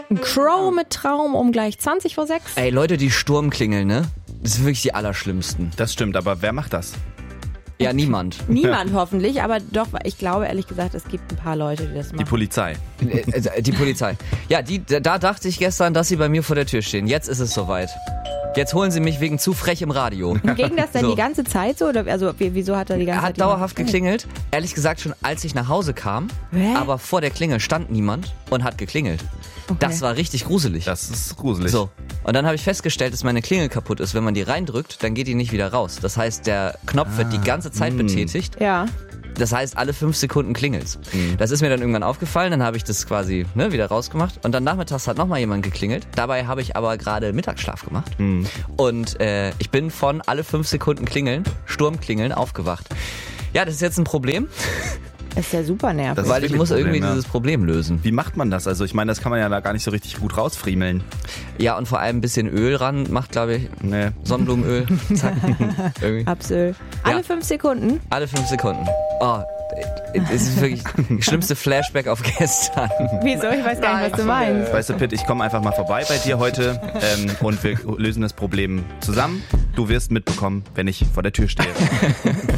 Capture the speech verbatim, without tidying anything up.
Ein Crow mit Traum um gleich zwanzig vor sechs. Ey, Leute, die Sturm klingeln, ne? Das sind wirklich die Allerschlimmsten. Das stimmt, aber wer macht das? Ja, niemand. Niemand hoffentlich, aber doch, ich glaube ehrlich gesagt, es gibt ein paar Leute, die das machen. Die Polizei. Äh, Die Polizei. Ja, die, da dachte ich gestern, dass sie bei mir vor der Tür stehen. Jetzt ist es soweit. Jetzt holen sie mich wegen zu frech im Radio. Ging das denn So. die ganze Zeit so? Oder also wieso hat er die ganze Er Zeit hat dauerhaft geklingelt. Ehrlich gesagt schon, als ich nach Hause kam. Hä? Aber vor der Klingel stand niemand und hat geklingelt. Okay. Das war richtig gruselig. Das ist gruselig. So. Und dann habe ich festgestellt, dass meine Klingel kaputt ist. Wenn man die reindrückt, dann geht die nicht wieder raus. Das heißt, der Knopf Ah, wird die ganze Zeit mh. betätigt. Ja. Das heißt, alle fünf Sekunden klingelt's. Mhm. Das ist mir dann irgendwann aufgefallen, dann habe ich das quasi ne, wieder rausgemacht. Und dann nachmittags hat nochmal jemand geklingelt. Dabei habe ich aber gerade Mittagsschlaf gemacht. Mhm. Und äh, ich bin von alle fünf Sekunden klingeln, Sturmklingeln, aufgewacht. Ja, das ist jetzt ein Problem, Ist ja super nervig. Das ist weil ich wirklich muss ein Problem, irgendwie ja. dieses Problem lösen. Wie macht man das? Also ich meine, das kann man ja da gar nicht so richtig gut rausfriemeln. Ja, und vor allem ein bisschen Öl ran macht, glaube ich, Nee. Sonnenblumenöl. Zack. Irgendwie. Absöl. Alle Ja. fünf Sekunden. Alle fünf Sekunden. Oh, es ist wirklich das schlimmste Flashback auf gestern. Wieso? Ich weiß gar nicht, was du meinst. Weißt du, Pitt, ich komme einfach mal vorbei bei dir heute ähm, und wir lösen das Problem zusammen. Du wirst mitbekommen, wenn ich vor der Tür stehe.